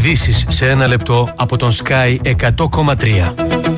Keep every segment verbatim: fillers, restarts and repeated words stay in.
Ειδήσεις σε ένα λεπτό από τον Sky εκατό κόμμα τρία.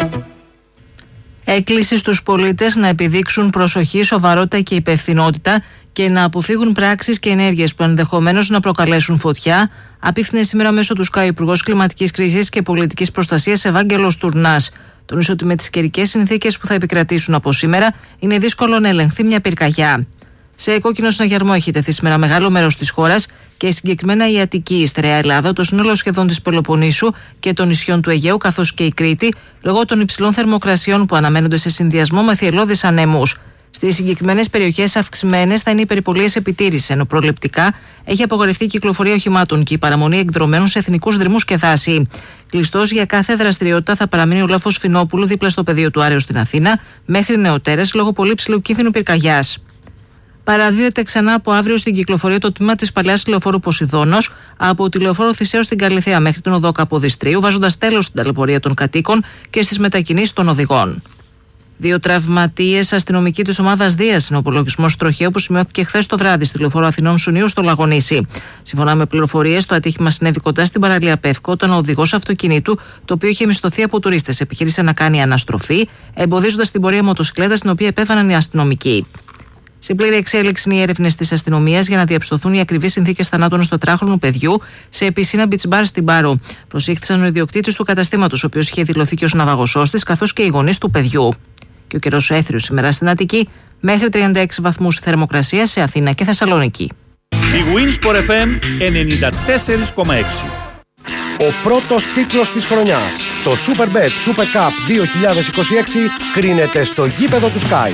Έκκληση στους πολίτες να επιδείξουν προσοχή, σοβαρότητα και υπευθυνότητα και να αποφύγουν πράξεις και ενέργειες που ενδεχομένως να προκαλέσουν φωτιά, απίφθινε σήμερα μέσω του Sky Υπουργός Κλιματικής Κρίσης και Πολιτικής Προστασίας Ευάγγελος Τουρνάς. Τονίζει ότι με τις καιρικές συνθήκες που θα επικρατήσουν από σήμερα είναι δύσκολο να ελεγχθεί μια πυρκαγιά. Σε κόκκινο συναγερμό έχει τεθεί σήμερα μεγάλο μέρος της χώρας και συγκεκριμένα η Αττική, η Στερεά Ελλάδα, το σύνολο σχεδόν της Πελοποννήσου και των νησιών του Αιγαίου, καθώς και η Κρήτη, λόγω των υψηλών θερμοκρασιών που αναμένονται σε συνδυασμό με θυελλώδεις ανέμους. Στις συγκεκριμένες περιοχές αυξημένες θα είναι οι περιπολίες επιτήρησης, ενώ προληπτικά έχει απογορευτεί η κυκλοφορία οχημάτων και η παραμονή εκδρομένων σε εθνικούς δρυμούς και δάση. Κλειστός για κάθε δραστηριότητα θα παραμείνει ο λόφος Φινόπουλου δίπλα στο πεδίο του Άρεως στην Αθήνα μέχρι νεοτέρες λόγω πολύ ψηλού κίνδυνου πυρκαγιάς. Παραδίδεται ξανά από αύριο στην κυκλοφορία το τμήμα της παλαιάς λεωφόρου Ποσειδώνος από τη λεωφόρο Θησέως στην Καλιθέα μέχρι την οδό Καποδιστρίου, βάζοντας τέλος στην ταλαιπωρία των κατοίκων και στις μετακινήσεις των οδηγών. Δύο τραυματίες αστυνομικοί της ομάδας Δίας είναι ο απολογισμός τροχαίου που σημειώθηκε χθες το βράδυ στη λεωφόρο Αθηνών Σουνίου στο Λαγονήσι. Σύμφωνα με πληροφορίες, το ατύχημα συνέβη κοντά στην παραλία Πεύκο όταν ο οδηγός αυτοκινήτου, το οποίο είχε μισθωθεί από τουρίστες, επιχείρησε να κάνει αναστροφή, εμποδίζοντας την πορεία μοτοσυκλέτας την οποία επέβαναν οι αστυνομικοί. Σε πλήρη εξέλιξη είναι οι έρευνες της αστυνομίας για να διαπιστωθούν οι ακριβείς συνθήκες θανάτων στο τετράχρονου παιδιού σε πισίνα beach bar στην Πάρο. Προσήχθησαν ο ιδιοκτήτης του καταστήματος, ο οποίος είχε δηλωθεί και ως ναυαγοσός της, καθώς και οι γονείς του παιδιού. Και ο καιρός έθριος σήμερα στην Αττική, μέχρι τριάντα έξι βαθμούς θερμοκρασία σε Αθήνα και Θεσσαλονίκη. Η Winsport εφ εμ ενενήντα τέσσερα κόμμα έξι. Ο πρώτος τίτλος της χρονιάς, το Superbet Super Cup δύο χιλιάδες είκοσι έξι, κρίνεται στο γήπεδο του Sky.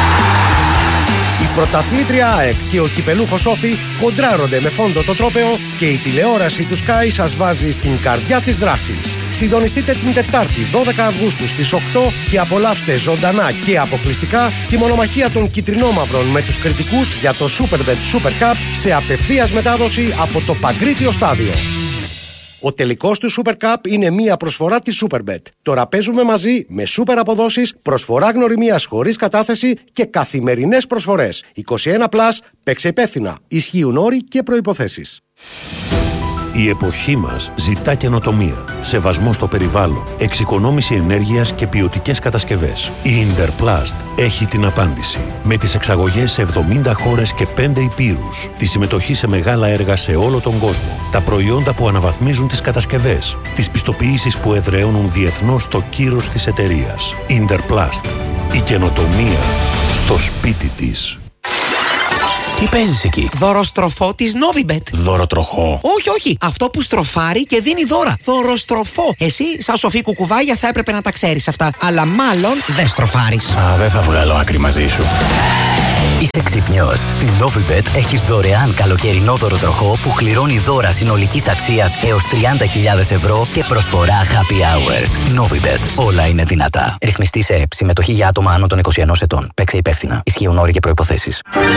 Η πρωταθλήτρια ΑΕΚ και ο κυπελούχος Όφη κοντράρονται με φόντο το τρόπαιο και η τηλεόραση του Sky σας βάζει στην καρδιά της δράσης. Συντονιστείτε την Τετάρτη δώδεκα Αυγούστου στις οκτώ και απολαύστε ζωντανά και αποκλειστικά τη μονομαχία των κιτρινόμαυρων με τους κριτικούς για το Superbet Super Cup σε απευθείας μετάδοση από το Παγκρίτιο Στάδιο. Ο τελικός του Super Cup είναι μία προσφορά της Superbet. Τώρα παίζουμε μαζί με super αποδόσεις, προσφορά γνωριμίας χωρίς κατάθεση και καθημερινές προσφορές. είκοσι ένα συν, παίξε υπεύθυνα. Ισχύουν όροι και προϋποθέσεις. Η εποχή μας ζητά καινοτομία, σεβασμό στο περιβάλλον, εξοικονόμηση ενέργειας και ποιοτικές κατασκευές. Η Interplast έχει την απάντηση. Με τις εξαγωγές σε εβδομήντα χώρες και πέντε υπήρους, τη συμμετοχή σε μεγάλα έργα σε όλο τον κόσμο, τα προϊόντα που αναβαθμίζουν τις κατασκευές, τις πιστοποιήσεις που εδραιώνουν διεθνώς το κύρος της εταιρείας. Interplast. Η καινοτομία στο σπίτι της. Τι παίζεις εκεί? Δωροστροφό της Novibet. Δωροτροχό? Όχι, όχι. Αυτό που στροφάρει και δίνει δώρα. Δωροστροφό. Εσύ, σαν σοφή κουκουβάγια, θα έπρεπε να τα ξέρεις αυτά. Αλλά μάλλον δεν στροφάρεις. Α, δεν θα βγάλω άκρη μαζί σου. Είσαι ξυπνιός. Στην Novibet έχεις δωρεάν καλοκαιρινό δωροτροχό που κληρώνει δώρα συνολικής αξίας έως τριάντα χιλιάδες ευρώ και προσφορά happy hours. Novibet. Όλα είναι δυνατά. Ρυθμιστή σε ΕΠ. Συμμετοχή για άτομα άνω των είκοσι ενός ετών. Παίξε υπεύθυνα. Ισχύουν όροι και προϋποθέσεις.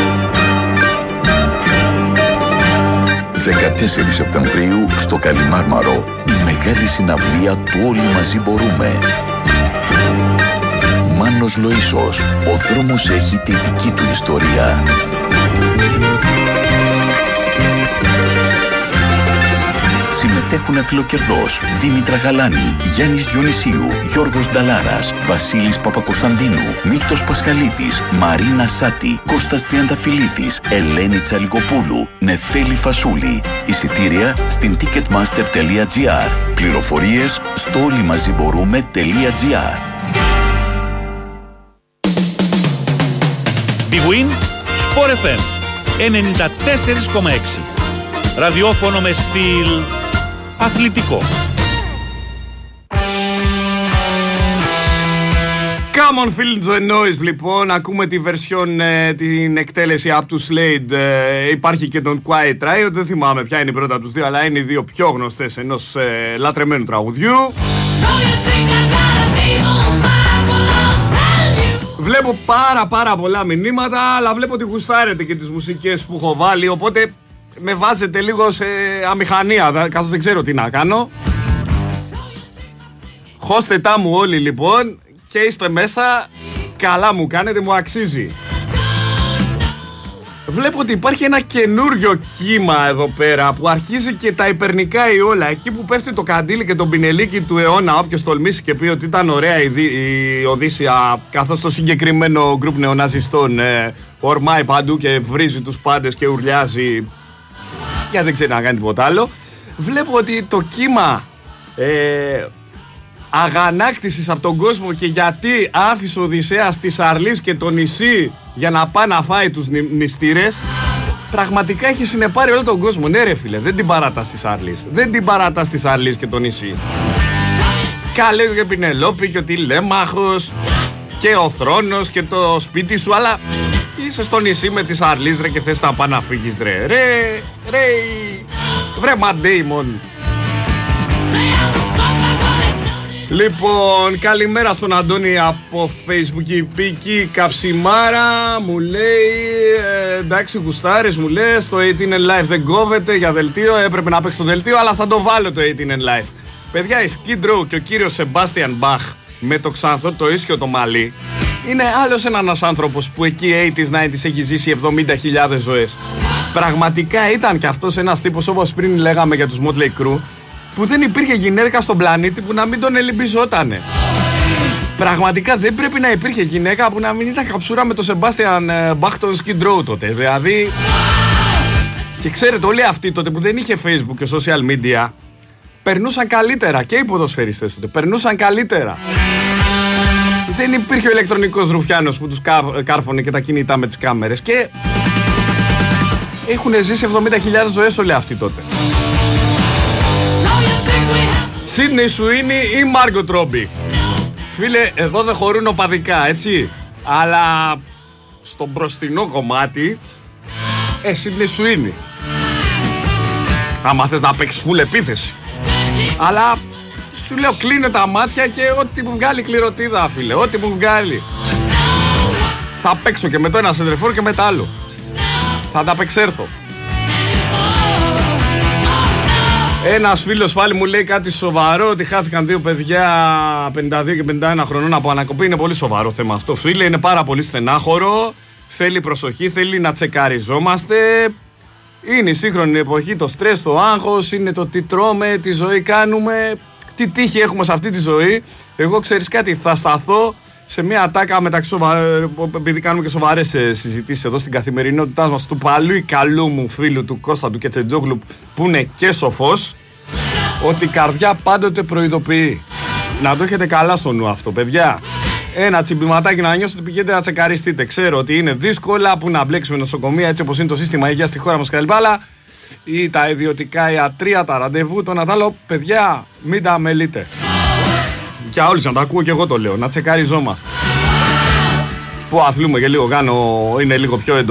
δεκατέσσερις Σεπτεμβρίου στο Καλιμάρμαρο, η μεγάλη συναυλία του Όλοι Μαζί Μπορούμε. Μάνος Λοΐσος, ο δρόμος έχει τη δική του ιστορία. Συμμετέχουν Φιλοκερδός, Δήμητρα Γαλάνη, Γιάννης Διονυσίου, Γιώργος Νταλάρας, Βασίλης Παπακοσταντίνου, Μίλτος Πασχαλίδης, Μαρίνα Σάτη, Κώστας Τριανταφυλλίδης, Ελένη Τσαλικοπούλου, Νεφέλη Φασούλη. Εισιτήρια στην ticketmaster τελεία gr. Πληροφορίες στο όλοιμαζιμπορούμε τελεία gr. Big Win Sport εφ εμ ενενήντα τέσσερα κόμμα έξι. Ραδιόφωνο με στυλ αθλητικό. Come on feel the noise, λοιπόν. Ακούμε τη version, ε, την εκτέλεση από του Slade. Ε, υπάρχει και τον Quiet Riot. Δεν θυμάμαι ποια είναι η πρώτα τους δύο, αλλά είναι οι δύο πιο γνωστές ενός ε, λατρεμένου τραγουδιού. Βλέπω πάρα πάρα πολλά μηνύματα, αλλά βλέπω ότι γουστάρετε και τις μουσικές που έχω βάλει, οπότε με βάζετε λίγο σε αμηχανία, καθώς δεν ξέρω τι να κάνω. Χώστε τα μου όλοι λοιπόν και είστε μέσα, καλά μου κάνετε, μου αξίζει. βλέπω ότι υπάρχει ένα καινούριο κύμα εδώ πέρα που αρχίζει και τα υπερνικάει όλα. Εκεί που πέφτει το καντήλι και το πινελίκι του αιώνα, όποιος τολμήσει και πει ότι ήταν ωραία η, η Οδύσσια, καθώς το συγκεκριμένο γκρουπ νεοναζιστών ε, ορμάει παντού και βρίζει τους πάντες και ουρλιάζει, γιατί δεν ξέρει να κάνει τίποτα άλλο. Βλέπω ότι το κύμα ε, αγανάκτησης από τον κόσμο και γιατί άφησε ο Οδυσσέας τη Αρλής και το νησί για να πάει να φάει τους νηστήρες, πραγματικά έχει συνεπάρει όλο τον κόσμο. Ναι ρε φίλε, δεν την παράτας της Αρλής, δεν την παράτας της Αρλής και το νησί. Καλέ και Πινελόπη και ο Τηλέμαχος και ο θρόνος και το σπίτι σου, αλλά είσαι στο νησί με τις Αρλής ρε και θες να πάει να φύγεις ρε. Ρε, ρε, βρε Μαντέιμον. Λοιπόν, καλημέρα στον Αντώνη από Facebook. Η Πίκη Καψιμάρα μου λέει ε, εντάξει γουστάρες, μου λέει το eighteen and Live δεν κόβεται για δελτίο. Έπρεπε να παίξει το δελτίο, αλλά θα το βάλω το eighteen and Live. Παιδιά, η Skid Row και ο κύριος Sebastian Bach με το ξανθό, το ίσιο, το μαλλί, είναι άλλος ένας άνθρωπος που εκεί ογδόντα ενενήντα έχει ζήσει εβδομήντα χιλιάδες ζωές. Πραγματικά ήταν κι αυτός ένας τύπος, όπως πριν λέγαμε για τους Motley Crue, που δεν υπήρχε γυναίκα στον πλανήτη που να μην τον ελιμπιζότανε. Πραγματικά δεν πρέπει να υπήρχε γυναίκα που να μην ήταν καψούρα με τον Σεμπάστιαν Μπαχ των Skid Row τότε. Δηλαδή, και ξέρετε, όλοι αυτοί τότε που δεν είχε Facebook και social media περνούσαν καλύτερα, και οι ποδοσφαιριστές τότε περνούσαν καλύτερα. Δεν υπήρχε ο ηλεκτρονικός ρουφιάνος που τους κάρφωνε και τα κινητά με τις κάμερες, και έχουν ζήσει εβδομήντα χιλιάδες ζωές όλοι αυτοί τότε. Σίδνεϊ Σουίνι ή Μάργκοτ Ρόμπι. Φίλε, εδώ δεν χωρούν οπαδικά, έτσι. Αλλά στο μπροστινό κομμάτι, ε, Σίδνεϊ Σουίνι. Άμα θες να παίξεις φουλ επίθεση. Αλλά σου λέω, κλείνω τα μάτια και ό,τι μου βγάλει κληρωτίδα, φίλε. Ό,τι μου βγάλει. Θα παίξω και με το ένα σεντρεφόρ και με το άλλο. Θα τα απεξέρθω. Ένας φίλος πάλι μου λέει κάτι σοβαρό, ότι χάθηκαν δύο παιδιά πενήντα δύο και πενήντα ένα χρονών από ανακοπή. Είναι πολύ σοβαρό θέμα αυτό, φίλε. Είναι πάρα πολύ στενάχωρο. Θέλει προσοχή, θέλει να τσεκαριζόμαστε. Είναι η σύγχρονη εποχή, το στρες, το άγχος, είναι το τι τρώμε, τι ζωή κάνουμε, τι τύχη έχουμε σε αυτή τη ζωή. Εγώ, ξέρεις κάτι, θα σταθώ σε μια ατάκα μεταξύ σοβαρών, επειδή κάνουμε και σοβαρές συζητήσεις εδώ στην καθημερινότητά μας, του παλιού καλού μου φίλου του Κώστα του Κετσετζόγλου, που είναι και σοφός, ότι η καρδιά πάντοτε προειδοποιεί. Να το έχετε καλά στο νου αυτό, παιδιά. Ένα τσιμπηματάκι να νιώσετε, πηγαίνετε να τσεκαριστείτε. Ξέρω ότι είναι δύσκολα που να μπλέξουμε νοσοκομεία, έτσι όπως είναι το σύστημα υγείας στη χώρα μας κλπ. Αλλά ή τα ιδιωτικά ιατρεία, τα ραντεβού, το να τα λέω, παιδιά, μην τα αμελείτε. Για όλους να τα ακούω και εγώ το λέω, να τσεκαριζόμαστε. Που αθλούμε και λίγο κάνω, είναι λίγο πιο έντονο.